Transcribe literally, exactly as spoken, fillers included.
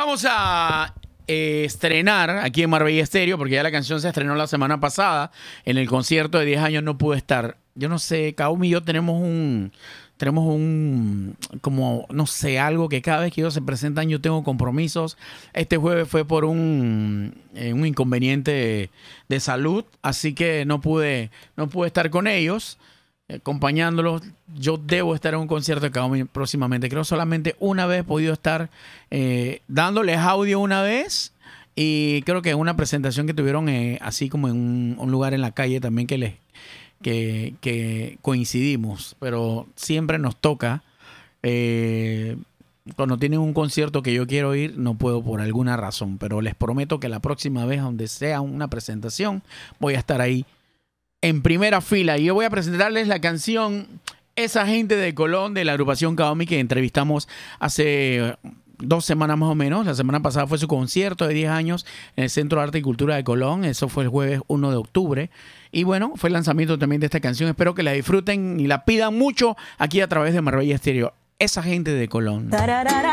vamos a eh, estrenar aquí en Marbella Estéreo, porque ya la canción se estrenó la semana pasada. En el concierto de diez años no pude estar. Yo no sé, Kaumi y yo tenemos un... Tenemos un, como, no sé, algo que cada vez que ellos se presentan yo tengo compromisos. Este jueves fue por un, eh, un inconveniente de, de salud, así que no pude, no pude estar con ellos, eh, acompañándolos. Yo debo estar en un concierto de Kaumi próximamente. Creo solamente una vez he podido estar eh, dándoles audio una vez. Y creo que en una presentación que tuvieron eh, así como en un, un lugar en la calle también que les... Que, que coincidimos, pero siempre nos toca, eh, cuando tienen un concierto que yo quiero ir, no puedo por alguna razón, pero les prometo que la próxima vez, donde sea una presentación, voy a estar ahí en primera fila. Y yo voy a presentarles la canción Esa Gente de Colón, de la agrupación Kaumi, que entrevistamos hace dos semanas más o menos. La semana pasada fue su concierto de diez años en el Centro de Arte y Cultura de Colón. Eso fue el jueves uno de octubre. Y bueno, fue el lanzamiento también de esta canción. Espero que la disfruten y la pidan mucho aquí a través de Marbella Estéreo. Esa Gente de Colón.